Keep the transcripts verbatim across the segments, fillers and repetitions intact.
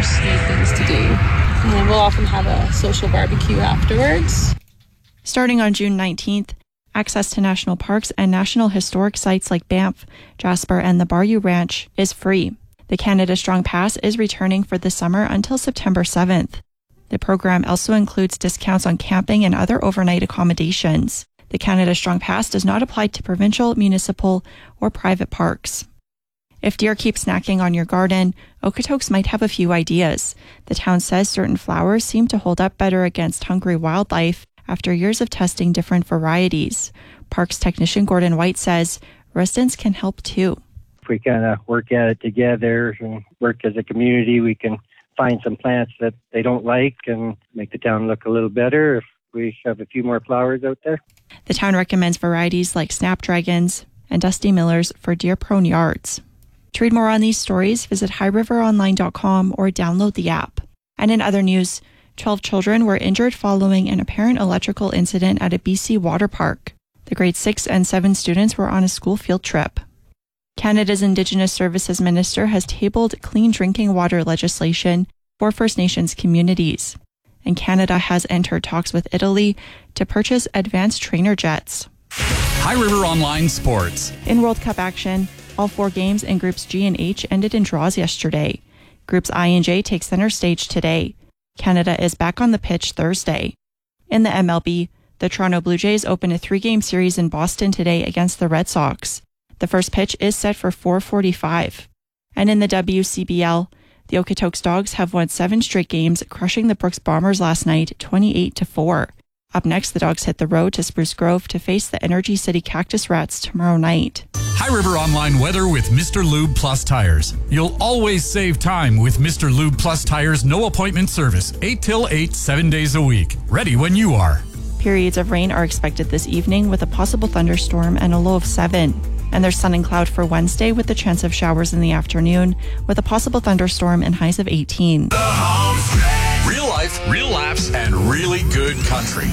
more sweet things to do. And then we'll often have a social barbecue afterwards. Starting on June nineteenth, access to national parks and national historic sites like Banff, Jasper, and the Bayou Ranch is free. The Canada Strong Pass is returning for the summer until September seventh. The program also includes discounts on camping and other overnight accommodations. The Canada Strong Pass does not apply to provincial, municipal, or private parks. If deer keep snacking on your garden, Okotoks might have a few ideas. The town says certain flowers seem to hold up better against hungry wildlife after years of testing different varieties. Parks technician Gordon White says residents can help too. If we kind of work at it together and work as a community, we can find some plants that they don't like and make the town look a little better if we have a few more flowers out there. The town recommends varieties like snapdragons and dusty millers for deer-prone yards. To read more on these stories, visit high river online dot com or download the app. And in other news, twelve children were injured following an apparent electrical incident at a B C water park. The grade six and seven students were on a school field trip. Canada's Indigenous Services Minister has tabled clean drinking water legislation for First Nations communities. And Canada has entered talks with Italy to purchase advanced trainer jets. High River Online Sports. In World Cup action, all four games in Groups G and H ended in draws yesterday. Groups I and J take center stage today. Canada is back on the pitch Thursday. In the M L B, the Toronto Blue Jays open a three-game series in Boston today against the Red Sox. The first pitch is set for four forty-five. And in the W C B L, the Okotoks Dogs have won seven straight games, crushing the Brooks Bombers last night twenty-eight to four. Up next, the Dogs hit the road to Spruce Grove to face the Energy City Cactus Rats tomorrow night. High River Online weather with Mister Lube Plus Tires. You'll always save time with Mister Lube Plus Tires no appointment service, eight till eight, seven days a week. Ready when you are. Periods of rain are expected this evening with a possible thunderstorm and a low of seven. And there's sun and cloud for Wednesday with the chance of showers in the afternoon with a possible thunderstorm and highs of eighteen. The home stretch. Real life, real laughs, and really good country.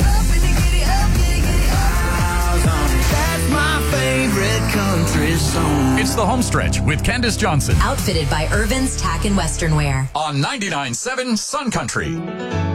That's my favorite country song. It's the home stretch with Candace Johnson. Outfitted by Irvin's Tack and Western Wear. On ninety-nine point seven Sun Country.